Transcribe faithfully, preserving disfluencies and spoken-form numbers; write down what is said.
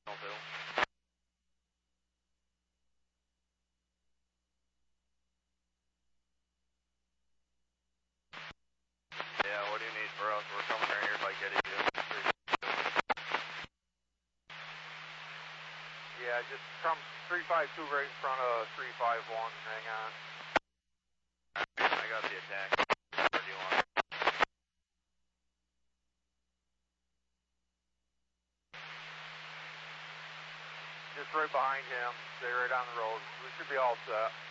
Yeah, what do you need for us? We're coming right here by Getty Hill. Yeah, just come three five two right in front of three five one. Hang on. I got the attack. Where do you want it? Just right behind him. Stay right on the road. We should be all set.